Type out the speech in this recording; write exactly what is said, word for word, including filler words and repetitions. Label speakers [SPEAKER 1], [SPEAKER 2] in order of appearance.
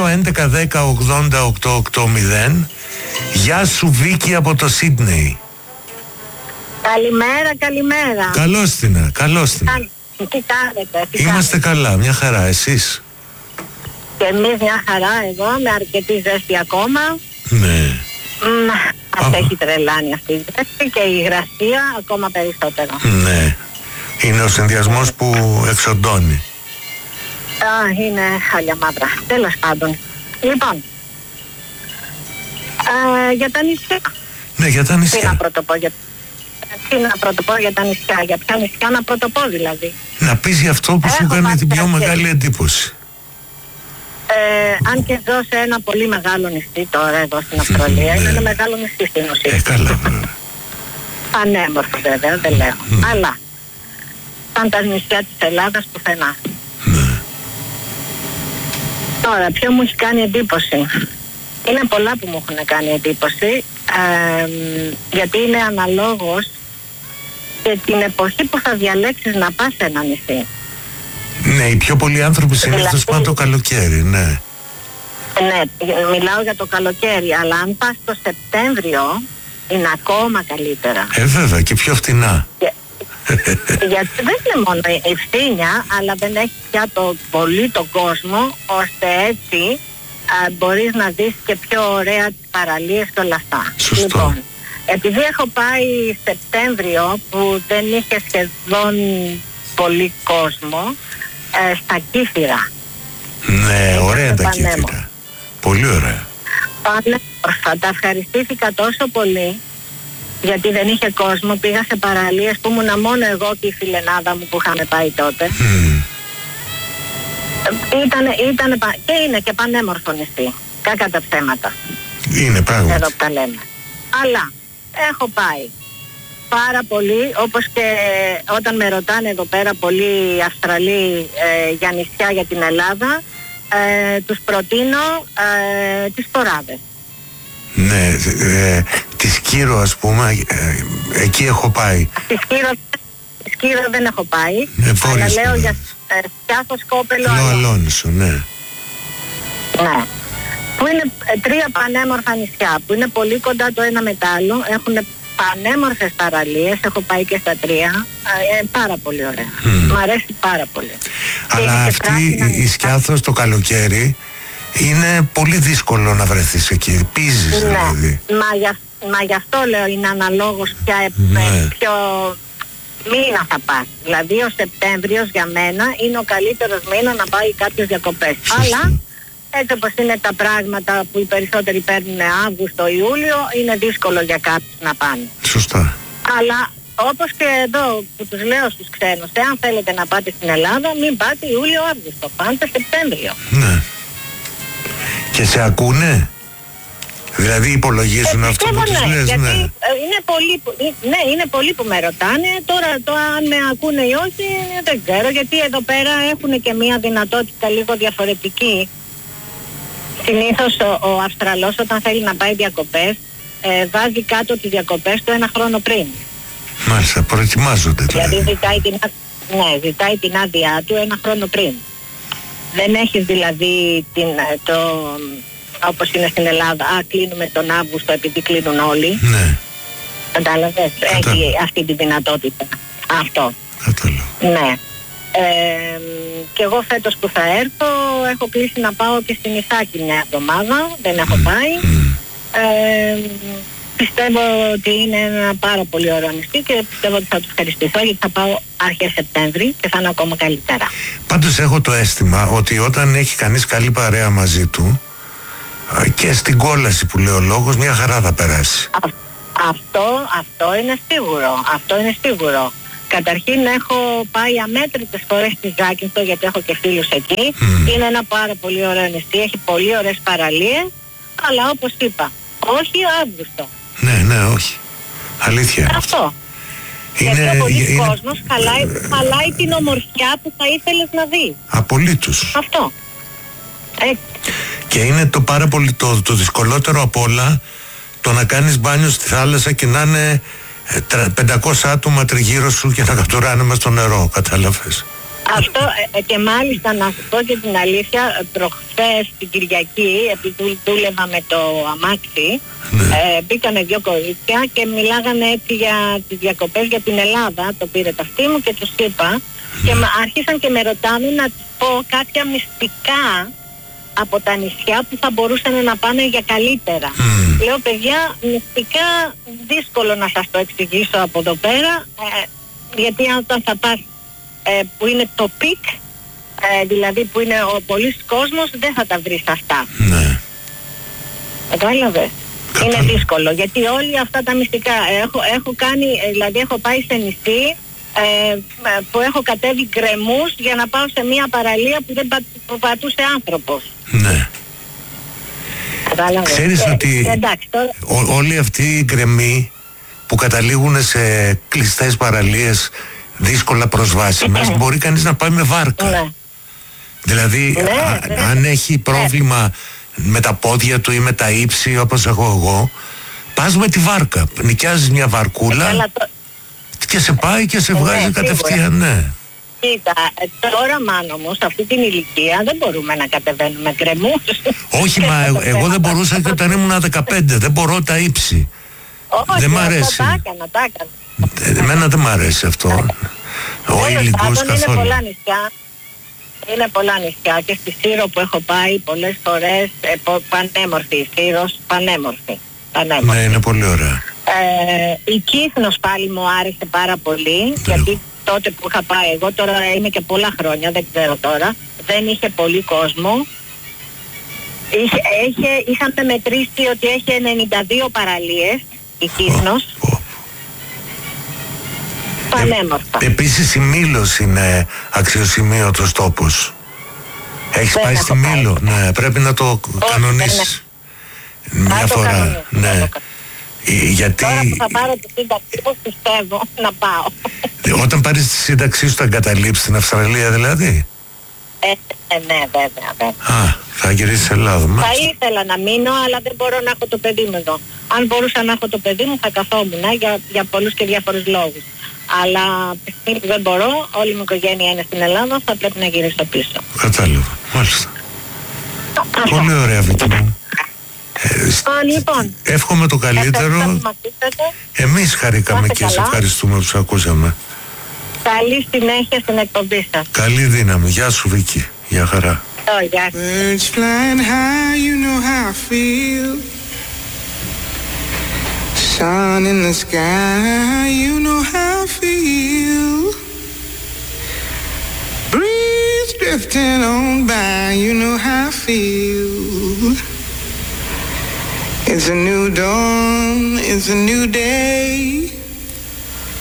[SPEAKER 1] δύο έντεκα δέκα ογδόντα οκτώ ογδόντα. Γεια σου Βίκη από το Σίδνεϊ.
[SPEAKER 2] Καλημέρα, καλημέρα.
[SPEAKER 1] Καλώς την, καλώς την.
[SPEAKER 2] Τι κάνετε, τι
[SPEAKER 1] Είμαστε
[SPEAKER 2] κάνετε?
[SPEAKER 1] καλά, μια χαρά, εσείς?
[SPEAKER 2] Και εμείς μια χαρά εδώ, με αρκετή ζέστη ακόμα.
[SPEAKER 1] Ναι.
[SPEAKER 2] Μας έχει τρελάνει αυτή η ζέστη και η υγρασία ακόμα περισσότερο.
[SPEAKER 1] Ναι. Είναι ο συνδυασμός που εξοντώνει.
[SPEAKER 2] Α, είναι χάλια μαύρα. Τέλος πάντων. Λοιπόν, ε, για τα νησιά.
[SPEAKER 1] Ναι, για τα νησιά.
[SPEAKER 2] Τι να πρωτοπώ για, τι να πρωτοπώ για τα νησιά, για ποια νησιά να πρωτοπώ δηλαδή.
[SPEAKER 1] Να πεις για αυτό που σου έκανε την πιο μεγάλη εντύπωση.
[SPEAKER 2] Ε, αν και ζω σε ένα πολύ μεγάλο νησί τώρα εδώ στην Αυστραλία, είναι ένα μεγάλο νησί στην ουσία.
[SPEAKER 1] Ε, καλά βέβαια.
[SPEAKER 2] Πανέμορφο βέβαια, δεν λέω. Mm. Αλλά, σαν τα νησιά της Ελλάδας πουθενά.
[SPEAKER 1] Ναι.
[SPEAKER 2] Τώρα, ποιο μου έχει κάνει εντύπωση? Είναι πολλά που μου έχουν κάνει εντύπωση, ε, γιατί είναι αναλόγως και την εποχή που θα διαλέξεις να πας σε ένα νησί.
[SPEAKER 1] Ναι, οι πιο πολλοί άνθρωποι συνήθως
[SPEAKER 2] δηλαδή,
[SPEAKER 1] πάνε το καλοκαίρι, ναι.
[SPEAKER 2] Ναι, μιλάω για το καλοκαίρι, αλλά αν πας το Σεπτέμβριο είναι ακόμα καλύτερα.
[SPEAKER 1] Ε, βέβαια, και πιο φτηνά.
[SPEAKER 2] Και, γιατί δεν είναι μόνο η φθήνια, αλλά δεν έχει πια το πολύ τον κόσμο, ώστε έτσι α, μπορείς να δεις και πιο ωραία τις παραλίες και όλα αυτά.
[SPEAKER 1] Σωστό.
[SPEAKER 2] Λοιπόν, επειδή έχω πάει Σεπτέμβριο που δεν είχε σχεδόν πολύ κόσμο, ε, στα Κύθυρα.
[SPEAKER 1] Ναι, ωραία τα
[SPEAKER 2] Πανέμορφα.
[SPEAKER 1] Κύθυρα. Πολύ ωραία.
[SPEAKER 2] Πανέμορφα. Τα ευχαριστήθηκα τόσο πολύ, γιατί δεν είχε κόσμο. Πήγα σε παραλίες που ήμουνα μόνο εγώ και η φιλενάδα μου που είχαμε πάει τότε.
[SPEAKER 1] Mm.
[SPEAKER 2] Ήτανε, ήτανε, και είναι και πανέμορφο νησί. Κακά τα ψέματα.
[SPEAKER 1] Είναι πράγματι.
[SPEAKER 2] Εδώ που τα λέμε. Αλλά έχω πάει πάρα πολύ, όπως και όταν με ρωτάνε εδώ πέρα πολλοί Αυστραλοί ε, για νησιά για την Ελλάδα, ε, τους προτείνω ε, τις Σποράδες.
[SPEAKER 1] Ναι, ε, τη Σκύρο ας πούμε, ε, εκεί έχω πάει.
[SPEAKER 2] Στη Σκύρο, στη Σκύρο δεν έχω πάει,
[SPEAKER 1] ε,
[SPEAKER 2] αλλά
[SPEAKER 1] ναι.
[SPEAKER 2] λέω για ε, Σκιάθος, Κόπελο,
[SPEAKER 1] Αλόνσο, ναι.
[SPEAKER 2] Ναι. Που είναι ε, τρία πανέμορφα νησιά, που είναι πολύ κοντά το ένα με το άλλο, έχουν πανέμορφες παραλίες, έχω πάει και στα τρία, ε, πάρα πολύ ωραία. Mm. Μ' αρέσει πάρα πολύ.
[SPEAKER 1] Αλλά αυτή η Σκιάθος το καλοκαίρι είναι πολύ δύσκολο να βρεθείς εκεί, πίζεις,
[SPEAKER 2] ναι.
[SPEAKER 1] δηλαδή.
[SPEAKER 2] Μα, για, μα γι' αυτό λέω είναι αναλόγως πια
[SPEAKER 1] Ναι.
[SPEAKER 2] ε, ποιο μήνα θα πας. Δηλαδή ο Σεπτέμβριος για μένα είναι ο καλύτερος μήνα να πάει κάποιος διακοπές. Αλλά έτσι όπως είναι τα πράγματα που οι περισσότεροι παίρνουν Αύγουστο, Ιούλιο, είναι δύσκολο για κάποιους να πάνε.
[SPEAKER 1] Σωστά.
[SPEAKER 2] Αλλά όπως και εδώ που τους λέω στους ξένους, εάν θέλετε να πάτε στην Ελλάδα, μην πάτε Ιούλιο-Αύγουστο, πάτε Σεπτέμβριο.
[SPEAKER 1] Ναι. Και σε ακούνε? Δηλαδή υπολογίζουν
[SPEAKER 2] ε,
[SPEAKER 1] αυτό που τους
[SPEAKER 2] ναι,
[SPEAKER 1] λες,
[SPEAKER 2] γιατί
[SPEAKER 1] ναι.
[SPEAKER 2] Είναι πολλοί που, ναι, είναι πολλοί που με ρωτάνε. Τώρα το αν με ακούνε ή όχι δεν ξέρω, γιατί εδώ πέρα έχουν και μια δυνατότητα λίγο διαφορετική. Συνήθως ο, ο Αυστραλός όταν θέλει να πάει διακοπές ε, βάζει κάτω τις διακοπές του ένα χρόνο πριν.
[SPEAKER 1] Μάλιστα, προετοιμάζονται τώρα.
[SPEAKER 2] Δηλαδή ζητάει την, ναι, ζητάει την άδειά του ένα χρόνο πριν. Δεν έχεις δηλαδή την, το, όπως είναι στην Ελλάδα, α, κλείνουμε τον Αύγουστο επειδή κλείνουν όλοι.
[SPEAKER 1] Ναι.
[SPEAKER 2] Κατάλαβες, έχει αυτή τη δυνατότητα. Αυτό.
[SPEAKER 1] Κατάλαβα.
[SPEAKER 2] Ναι. Ε, και εγώ φέτος που θα έρθω έχω κλείσει να πάω και στην Ιθάκη μια εβδομάδα, δεν έχω mm. πάει. Mm. Ε, πιστεύω ότι είναι ένα πάρα πολύ ωραίο νησί και πιστεύω ότι θα τους ευχαριστηθώ, γιατί θα πάω αρχές Σεπτέμβρη και θα είναι ακόμα καλύτερα.
[SPEAKER 1] Πάντως έχω το αίσθημα ότι όταν έχει κανείς καλή παρέα μαζί του και στην κόλαση που λέει ο λόγος, μια χαρά θα περάσει.
[SPEAKER 2] Α, αυτό, αυτό είναι σίγουρο, αυτό είναι σίγουρο. Καταρχήν έχω πάει αμέτρητες φορές στη Ζάκυνθο, γιατί έχω και φίλους εκεί. Mm. Είναι ένα πάρα πολύ ωραίο νησί, έχει πολύ ωραίες παραλίες, αλλά όπως είπα, όχι Αύγουστο.
[SPEAKER 1] Ναι, ναι, όχι. Αλήθεια.
[SPEAKER 2] Αυτό.
[SPEAKER 1] Είναι,
[SPEAKER 2] γιατί ο πολλής
[SPEAKER 1] είναι...
[SPEAKER 2] κόσμος χαλάει, χαλάει την ομορφιά που θα ήθελες να δει.
[SPEAKER 1] Απολύτως.
[SPEAKER 2] Αυτό. Έτσι.
[SPEAKER 1] Και είναι το πάρα πολύ το, το δυσκολότερο απ' όλα το να κάνεις μπάνιο στη θάλασσα και να είναι πεντακόσια άτομα τριγύρω σου και να κατουράνε μες στο νερό, κατάλαβες.
[SPEAKER 2] Αυτό ε, και μάλιστα να σου πω και την αλήθεια, προχθές την Κυριακή, επειδή δούλευα με το αμάξι, ναι. ε, μπήκανε δύο κορίτσια και μιλάγανε έτσι για τις διακοπές για την Ελλάδα, το πήρε ταυτί μου και τους είπα, ναι. και άρχισαν και με ρωτάνε να τους πω κάποια μυστικά από τα νησιά που θα μπορούσαν να πάνε για καλύτερα. Mm. Λέω, παιδιά, μυστικά δύσκολο να σας το εξηγήσω από εδώ πέρα, ε, γιατί όταν θα πας ε, που είναι το πικ, ε, δηλαδή που είναι ο πολλής κόσμος, δεν θα τα βρεις αυτά. Ναι. Κατάλαβε. Είναι δύσκολο, γιατί όλοι αυτά τα μυστικά έχω, έχω κάνει, δηλαδή έχω πάει σε νησί ε, που έχω κατέβει γκρεμούς για να πάω σε μια παραλία που δεν πα, που πατούσε άνθρωπος.
[SPEAKER 1] Ναι.
[SPEAKER 2] Κατάλαβε.
[SPEAKER 1] Ξέρεις ε, ότι
[SPEAKER 2] εντάξει, τώρα...
[SPEAKER 1] ό, όλοι αυτοί οι γκρεμοί που καταλήγουν σε κλειστές παραλίες δύσκολα προσβάσιμες, mm-hmm. μπορεί κανείς να πάει με βάρκα. Ναι. Δηλαδή
[SPEAKER 2] ναι,
[SPEAKER 1] α,
[SPEAKER 2] ναι.
[SPEAKER 1] αν έχει πρόβλημα ναι. με τα πόδια του ή με τα ύψη όπως έχω εγώ, πας με τη βάρκα, νοικιάζεις μια βαρκούλα ε, το... και σε πάει και σε βγάζει ναι, κατευθείαν. Ναι.
[SPEAKER 2] Κοίτα, τώρα μάνο μου, σε αυτή την ηλικία δεν μπορούμε να κατεβαίνουμε γκρεμούς.
[SPEAKER 1] Όχι, μα εγώ, εγώ δεν μπορούσα και όταν ήμουν δεκαπέντε, δεν μπορώ τα ύψη.
[SPEAKER 2] Όχι,
[SPEAKER 1] δεν μ' αρέσει.
[SPEAKER 2] Τα έκανα, τα έκανα.
[SPEAKER 1] Εμένα δεν μ' αρέσει αυτό. Ο ήλικος καθόλου.
[SPEAKER 2] Είναι πολλά νησιά. Είναι πολλά νησιά και στη Σύρο που έχω πάει πολλές φορές, ε, πανέμορφη η Σύρος, πανέμορφη. πανέμορφη.
[SPEAKER 1] Ναι, είναι πολύ ωραία.
[SPEAKER 2] Ε, η Κύθνος πάλι μου άρεσε πάρα πολύ, ναι. γιατί τότε που είχα πάει εγώ, τώρα είναι και πολλά χρόνια, δεν ξέρω τώρα, δεν είχε πολύ κόσμο. Είχε, είχε, είχαμε μετρήσει ότι έχει ενενήντα δύο παραλίες η Κύθνος. Oh, oh. Πανέμορφα.
[SPEAKER 1] Ε, επίσης η Μήλος είναι αξιοσημείωτος τόπος. Έχεις δεν πάει στη Μήλο? Ναι, πρέπει να το oh, κανονίσεις. Ναι. Μια φορά. Κανονίσεις, ναι. Γιατί...
[SPEAKER 2] Τώρα που θα πάρω τη σύνταξή μου, πιστεύω να πάω.
[SPEAKER 1] Όταν πάρεις τη σύνταξή σου θα εγκαταλείψεις την Αυστραλία δηλαδή?
[SPEAKER 2] Ε, ε, ναι, βέβαια, βέβαια.
[SPEAKER 1] Α, θα γυρίσεις Ελλάδα.
[SPEAKER 2] Θα ήθελα να μείνω, αλλά δεν μπορώ να έχω το παιδί μου εδώ. Αν μπορούσα να έχω το παιδί μου θα καθόμουν για, για πολλούς και διάφορους λόγους. Αλλά στιγμή που δεν μπορώ, όλη μου η οικογένεια είναι στην Ελλάδα, θα πρέπει να γυρίσω πίσω.
[SPEAKER 1] Κατάλαβα, μάλιστα. Πολύ ωραία, Βίκυ μου. Ε,
[SPEAKER 2] Α, λοιπόν.
[SPEAKER 1] Εύχομαι το καλύτερο. Εμείς χαρήκαμε και σε ευχαριστούμε που σε ακούσαμε.
[SPEAKER 2] Καλή συνέχεια στην εκπομπή σας.
[SPEAKER 1] Καλή δύναμη. Γεια σου, Βίκυ. Γεια χαρά.
[SPEAKER 2] Oh, γεια σου.
[SPEAKER 3] Birds flying high, you know how I feel. Sun in the sky, you know how I feel. Breeze drifting on by, you know how I feel. It's a new dawn, it's a new day.